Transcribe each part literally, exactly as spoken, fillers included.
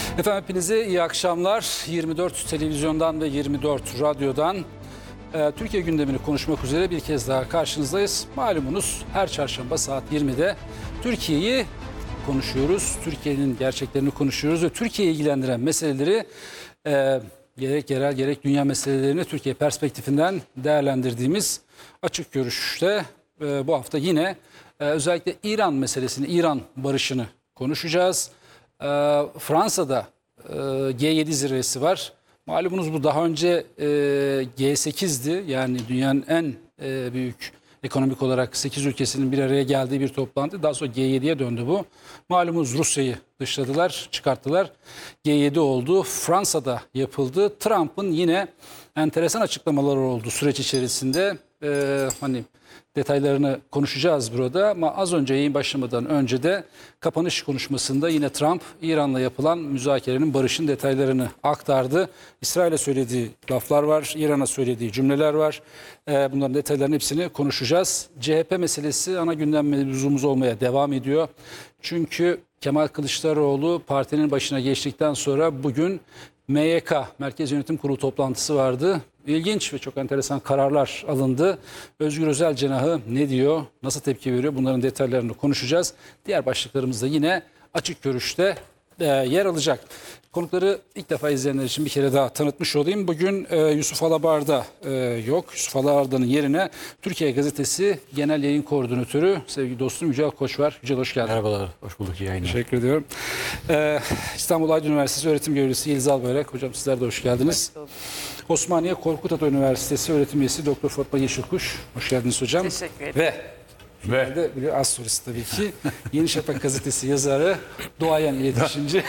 Efendim hepinize iyi akşamlar. yirmi dört televizyondan ve yirmi dört radyodan e, Türkiye gündemini konuşmak üzere bir kez daha karşınızdayız. Malumunuz her çarşamba saat yirmide Türkiye'yi konuşuyoruz. Türkiye'nin gerçeklerini konuşuyoruz ve Türkiye'yi ilgilendiren meseleleri e, gerek yerel gerek dünya meselelerini Türkiye perspektifinden değerlendirdiğimiz Açık Görüş'te e, bu hafta yine e, özellikle İran meselesini, İran barışını konuşacağız. E, Fransa'da e, G yedi zirvesi var. Malumunuz bu daha önce e, G sekizdi. Yani dünyanın en e, büyük ekonomik olarak sekiz ülkesinin bir araya geldiği bir toplantı. Daha sonra G yediye döndü bu. Malumunuz Rusya'yı dışladılar, çıkarttılar. G yedi oldu. Fransa'da yapıldı. Trump'ın yine enteresan açıklamaları oldu süreç içerisinde. Ee, hani detaylarını konuşacağız burada ama az önce yayın başlamadan önce de kapanış konuşmasında yine Trump İran'la yapılan müzakerenin, barışın detaylarını aktardı. İsrail'e söylediği laflar var, İran'a söylediği cümleler var. Ee, bunların detaylarının hepsini konuşacağız. C H P meselesi ana gündem mevzumuz olmaya devam ediyor. Çünkü Kemal Kılıçdaroğlu partinin başına geçtikten sonra bugün M Y K, Merkez Yönetim Kurulu toplantısı vardı. İlginç ve çok enteresan kararlar alındı. Özgür Özel cenahı ne diyor, nasıl tepki veriyor, bunların detaylarını konuşacağız. Diğer başlıklarımız da yine Açık Görüş'te e, yer alacak. Konukları ilk defa izleyenler için bir kere daha tanıtmış olayım. Bugün e, Yusuf Alabarda e, yok. Yusuf Alabarda'nın yerine Türkiye Gazetesi Genel Yayın Koordinatörü sevgili dostum Yücel Koç var. Yücel hoş geldin. Merhabalar, hoş bulduk. İyi yayınlar. Teşekkür ediyorum. Ee, İstanbul Aydın Üniversitesi Öğretim Görevlisi Yeliz Albayrak. Hocam sizler de hoş geldiniz. Hoş Osmaniye Korkut Ata Üniversitesi Öğretim Üyesi Doktor Fatma Yeşilkuş. Hoş geldiniz hocam. Teşekkür ederim. Ve Ve de bir az solist tabii ki Yeni Şafak Gazetesi yazarı, duayen iletişimci,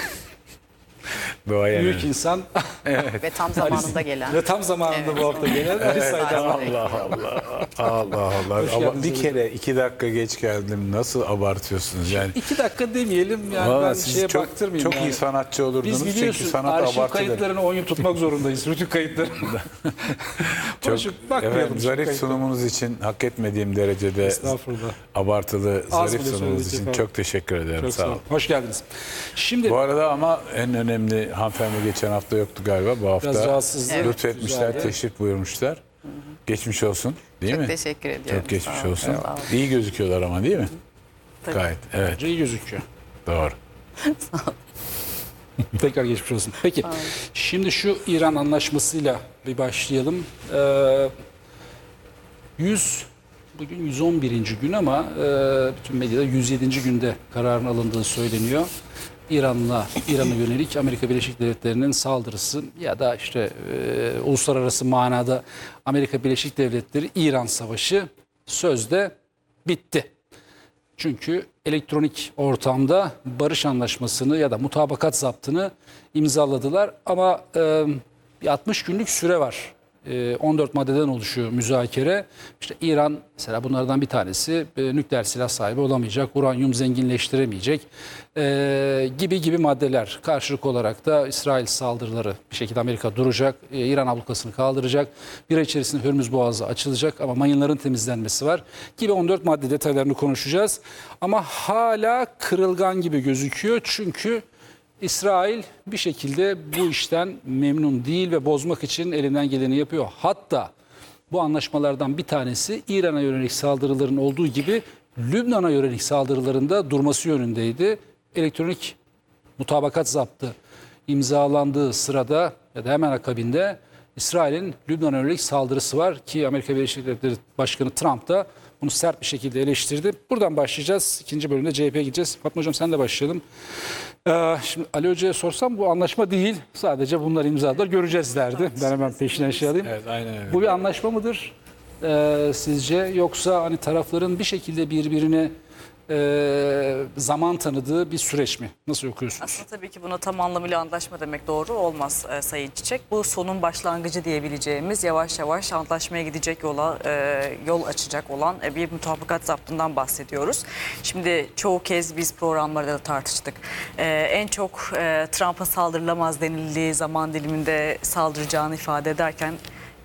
doğaya büyük insan Ve tam zamanında gelen. ve tam zamanında Evet. bu hafta gelen Ali Evet. Saydam. Allah Allah. Allah Allah. Hoş Ama geldiniz bir hocam. kere iki dakika geç geldim. Nasıl abartıyorsunuz yani? İki dakika demeyelim yani Vallahi ben siz şeye çok, baktırmayayım çok yani. iyi sanatçı olurdunuz Biz çünkü biliyorsun sanat arşiv abartıdır. kayıtlarını on yıl tutmak zorundayız. Rütük kayıtlarını. Çok, Konuşup bakmayalım efendim, şu zarif kayıtlara. sunumunuz için hak etmediğim derecede Estağfurullah. abartılı Az zarif bile sunumunuz söyledik için efendim. çok teşekkür ederim. Çok sağ olun. Hoş geldiniz. Şimdi Bu arada ama en önemli hanımefendi geçen hafta yoktu galiba. Bu hafta biraz rahatsızdı. Evet. lütfetmişler, Güzeldi. teşrif buyurmuşlar. Geçmiş olsun. Değil Çok mi? teşekkür ediyorum. Çok geçmiş Sağ olun, olsun. sağ olun. İyi gözüküyorlar ama değil mi? Tabii. Gayet. Evet. Bence iyi gözüküyor. Doğru. Tekrar geçmiş olsun. Peki şimdi şu İran anlaşmasıyla bir başlayalım. Ee, yüz bugün yüz on birinci gün ama e, bütün medyada yüz yedinci günde kararın alındığı söyleniyor. İran'la İran'a yönelik Amerika Birleşik Devletleri'nin saldırısı ya da işte e, uluslararası manada Amerika Birleşik Devletleri İran savaşı sözde bitti. Çünkü elektronik ortamda barış anlaşmasını ya da mutabakat zaptını imzaladılar ama e, bir altmış günlük süre var. E, on dört maddeden oluşuyor müzakere. İşte İran mesela bunlardan bir tanesi e, nükleer silah sahibi olamayacak, uranyum zenginleştiremeyecek e, gibi gibi maddeler. Karşılık olarak da İsrail saldırıları bir şekilde Amerika duracak, e, İran ablukasını kaldıracak, bir ay içerisinde Hürmüz Boğazı açılacak ama mayınların temizlenmesi var gibi on dört madde detaylarını konuşacağız. Ama hala kırılgan gibi gözüküyor çünkü İsrail bir şekilde bu işten memnun değil ve bozmak için elinden geleni yapıyor. Hatta bu anlaşmalardan bir tanesi İran'a yönelik saldırıların olduğu gibi Lübnan'a yönelik saldırılarında durması yönündeydi. Elektronik mutabakat zaptı imzalandığı sırada ya da hemen akabinde İsrail'in Lübnan'a yönelik saldırısı var ki Amerika Birleşik Devletleri Başkanı Trump da bunu sert bir şekilde eleştirdi. Buradan başlayacağız. İkinci bölümde C H P'ye gideceğiz. Fatma Hocam sen de başlayalım. Ee, şimdi Ali Hoca'ya sorsam bu anlaşma değil. Sadece bunlar imzaladılar. Göreceğiz derdi. Ben hemen peşinden şey alayım. Evet, aynen öyle. Bu bir anlaşma mıdır ee, sizce? Yoksa hani tarafların bir şekilde birbirine e, zaman tanıdığı bir süreç mi? Nasıl okuyorsunuz? Aslında tabii ki buna tam anlamıyla antlaşma demek doğru olmaz e, Sayın Çiçek. Bu sonun başlangıcı diyebileceğimiz yavaş yavaş antlaşmaya gidecek yola e, yol açacak olan e, bir mutabakat zaptından bahsediyoruz. Şimdi çoğu kez biz programlarda da tartıştık. E, en çok e, Trump'a saldırılamaz denildiği zaman diliminde saldıracağını ifade ederken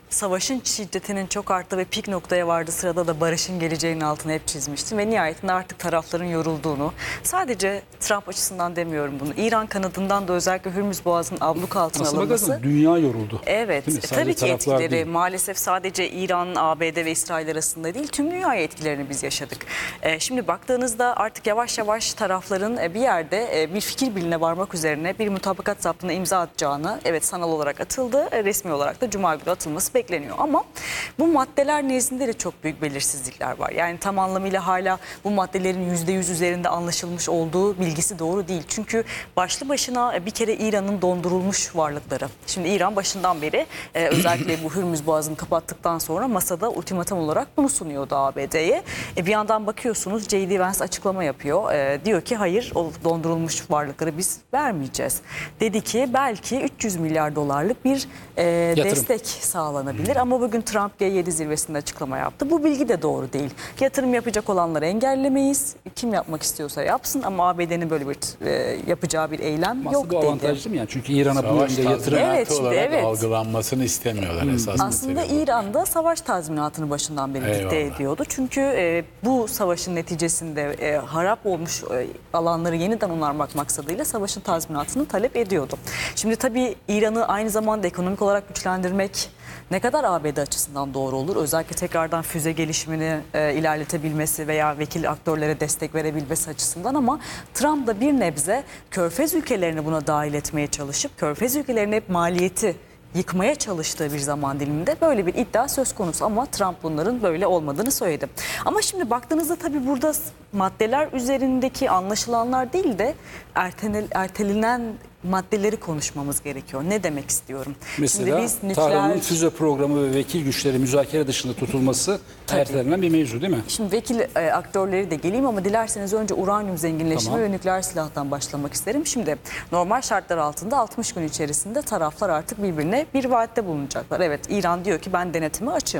savaşın şiddetinin çok arttığı ve pik noktaya vardığı sırada da barışın geleceğinin altını hep çizmiştim. Ve nihayetinde artık tarafların yorulduğunu, sadece Trump açısından demiyorum bunu, İran kanadından da özellikle Hürmüz Boğazı'nın abluk altına Nasıl alınması. bakarsan dünya yoruldu. Evet, Değil mi? e, Sadece tabii ki taraflar etkileri değil. maalesef sadece İran, A B D ve İsrail arasında değil, tüm dünyaya etkilerini biz yaşadık. E, şimdi baktığınızda artık yavaş yavaş tarafların e, bir yerde e, bir fikir birliğine varmak üzerine bir mutabakat zaptına imza atacağını, evet sanal olarak atıldı, e, resmi olarak da Cuma günü atılması bekleniyor. Ama bu maddeler nezdinde de çok büyük belirsizlikler var. Yani tam anlamıyla hala bu maddelerin yüzde yüz üzerinde anlaşılmış olduğu bilgisi doğru değil. Çünkü başlı başına bir kere İran'ın dondurulmuş varlıkları. Şimdi İran başından beri e, özellikle bu Hürmüz Boğazı'nı kapattıktan sonra masada ultimatum olarak bunu sunuyordu A B D'ye. E, bir yandan bakıyorsunuz J D Vance açıklama yapıyor. E, diyor ki hayır, o dondurulmuş varlıkları biz vermeyeceğiz. Dedi ki belki üç yüz milyar dolarlık bir e, destek sağlanabilir. Ama bugün Trump G yedi zirvesinde açıklama yaptı. Bu bilgi de doğru değil. Yatırım yapacak olanları engellemeyiz. Kim yapmak istiyorsa yapsın ama A B D'nin böyle bir e, yapacağı bir eylem Aslında yok bu dedi. avantajlı değil mi yani? Çünkü İran'a bu Savaş yönde yatırım... tazminatı Evet, şimdi olarak evet. algılanmasını istemiyorlar esas Aslında mesele bu. İran da savaş tazminatını başından beri dikte Eyvallah. ediyordu. Çünkü e, bu savaşın neticesinde e, harap olmuş e, alanları yeniden onarmak maksadıyla savaşın tazminatını talep ediyordu. Şimdi tabii İran'ı aynı zamanda ekonomik olarak güçlendirmek ne kadar A B D açısından doğru olur? Özellikle tekrardan füze gelişimini e, ilerletebilmesi veya vekil aktörlere destek verebilmesi açısından, ama Trump da bir nebze Körfez ülkelerini buna dahil etmeye çalışıp Körfez ülkelerinin hep maliyeti yıkmaya çalıştığı bir zaman diliminde böyle bir iddia söz konusu, ama Trump bunların böyle olmadığını söyledi. Ama şimdi baktığınızda tabii burada maddeler üzerindeki anlaşılanlar değil de ertenel, ertelenen maddeleri konuşmamız gerekiyor. Ne demek istiyorum? Mesela Şimdi biz Tahran'ın nükleer... füze programı ve vekil güçleri müzakere dışında tutulması Tabii. ertelenen bir mevzu değil mi? Şimdi vekil e, aktörleri de geleyim ama dilerseniz önce uranyum zenginleşimi Tamam. ve nükleer silahtan başlamak isterim. Şimdi normal şartlar altında altmış gün içerisinde taraflar artık birbirine bir vaatte bulunacaklar. Evet, İran diyor ki ben denetimi açım.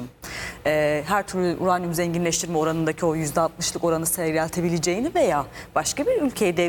E, her türlü uranyum zenginleştirme oranındaki o yüzde altmışlık oranı seyreltebileceğini veya başka bir ülkeye